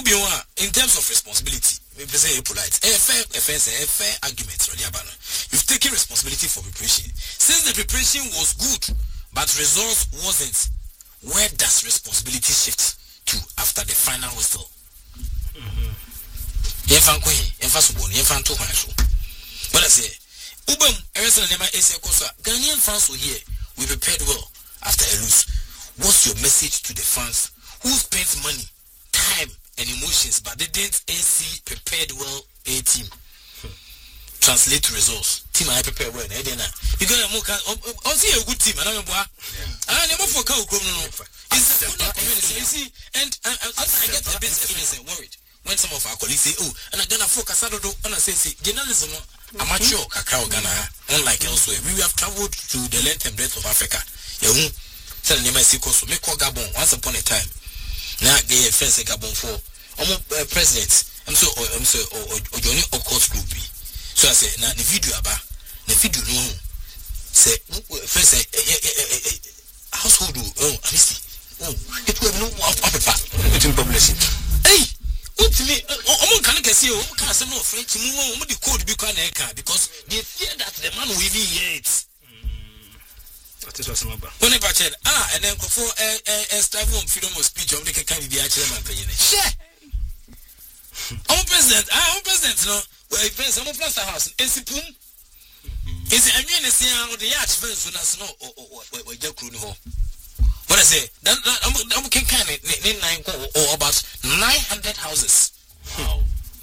Ubiwa, in terms of responsibility, maybe say polite, a fair argument, you've taken responsibility for preparation. Since the preparation was good, but results wasn't, where does responsibility shift to after the final whistle? But I say, Ubum, Erison Nema Ese Kosa, Ghanaian fans were here. We prepared well after a lose. What's your message to the fans who spent money, time, and emotions, but they didn't see prepared well a team? Translate to results. Team I prepare well. You got a see a good team. I never forget you see, and I get a bit worried when some of our colleagues say, oh, and I'm gonna focus on and I say, journalism, amateur, Kakao Ghana, unlike elsewhere. We have traveled to the length and breadth of Africa. Tell them I see so make Gabon once upon a time. Now they first Gabon for president. I'm so Johnny Okos group. So I say now the video about the video no say first household it will no Africa between population. Hey, what me can see can say no French the code because they fear that the man will be yet. What is what's number? When and then for a strive on freedom of speech, I'm the chairman. Share. I'm president, no. Well, I'm a plaster house. Is it Pum? Is it the yacht friends when I know or Jack Runo? What I say, I'm kind of about 900 houses. Wow.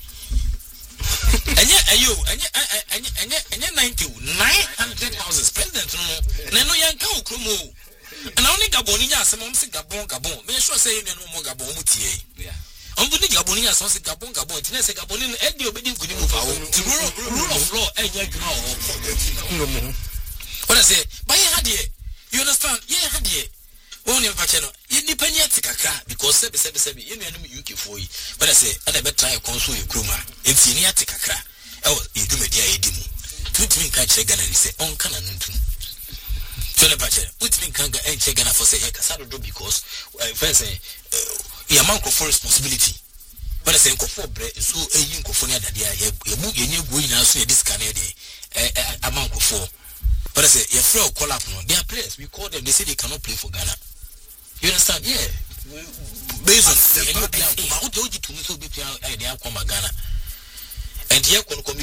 And yet, and yet 900 houses, President. No, young Kumu. And only Gabonia, some say Gabon. May I say no more Gabon? Yeah. I'm going to Gabonia, some say Gabon, say Gabon, and you're being good move out to rule of law, and you know. What I say, by a you understand? Yeah, Hadia. Only in Pachano, independent because Sebi, you know, UK for you. But I say, I better try to console your crewma. It's in Yatikaka. Oh, you do me, dear Edimu. Put me catch a gun and say, on canon. So the Pacha, put me can and check gun for say, Casado because, first say, your man for responsibility. But I say, for bread, so a young Cofonia that you move your new going out in this Canada, a monk of four. But I say, your friend call up, they are players. We call them, they say they cannot play for Ghana. You understand? Yeah. Based on the how do you to me so be idea come Ghana. And here